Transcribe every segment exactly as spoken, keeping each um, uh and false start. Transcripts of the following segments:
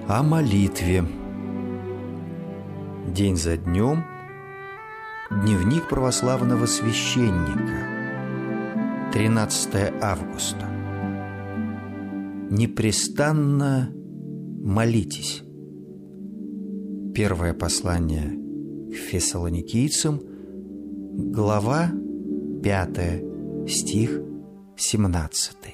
О молитве. День за днем. Дневник православного священника. тринадцатое августа. Непрестанно молитесь. Первое послание к Фессалоникийцам, глава пятая, стих семнадцатый.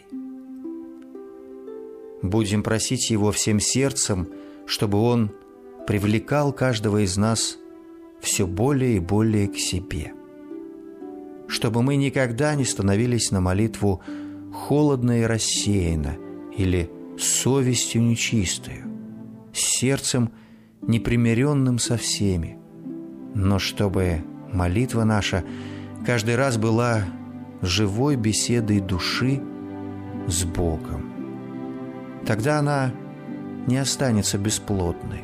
Будем просить Его всем сердцем, чтобы Он привлекал каждого из нас все более и более к себе, чтобы мы никогда не становились на молитву холодно и рассеянно или с совестью нечистою, с сердцем непримиренным со всеми, но чтобы молитва наша каждый раз была живой беседой души с Богом. Тогда она не останется бесплодной.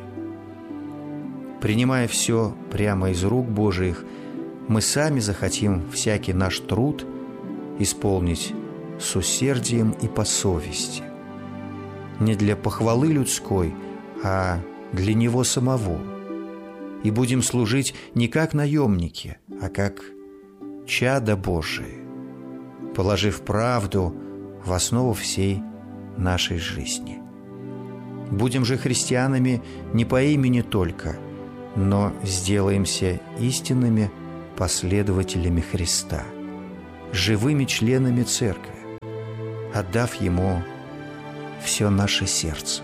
Принимая все прямо из рук Божиих, мы сами захотим всякий наш труд исполнить с усердием и по совести, не для похвалы людской, а для Него самого, и будем служить не как наемники, а как чада Божии, положив правду в основу всей нашей жизни. Будем же христианами не по имени только, но сделаемся истинными последователями Христа, живыми членами Церкви, отдав Ему все наше сердце.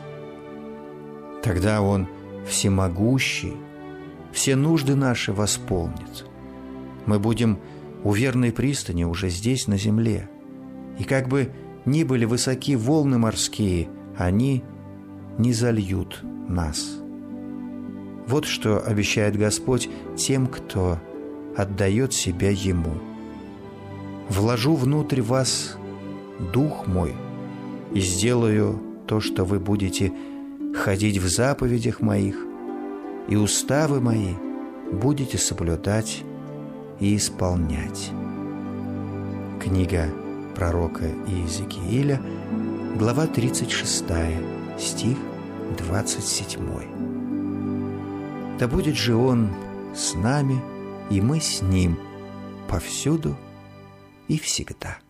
Тогда Он всемогущий, все нужды наши восполнит. Мы будем у верной пристани уже здесь, на земле, и как бы ни были высоки волны морские, они не зальют нас. Вот что обещает Господь тем, кто отдает себя Ему. «Вложу внутрь вас Дух Мой и сделаю то, что вы будете ходить в заповедях Моих, и уставы Мои будете соблюдать и исполнять». Книга пророка Иезекииля, глава тридцать шестая, стих двадцать седьмой. Да будет же Он с нами, и мы с Ним повсюду и всегда.